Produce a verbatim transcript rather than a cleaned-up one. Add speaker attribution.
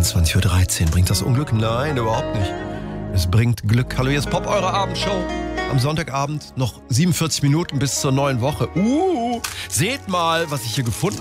Speaker 1: zweiundzwanzig Uhr dreizehn. Bringt das Unglück? Nein, überhaupt nicht. Es bringt Glück. Hallo, hier ist Pop, eure Abendshow. Am Sonntagabend noch siebenundvierzig Minuten bis zur neuen Woche. Uh, seht mal, was ich hier gefunden habe.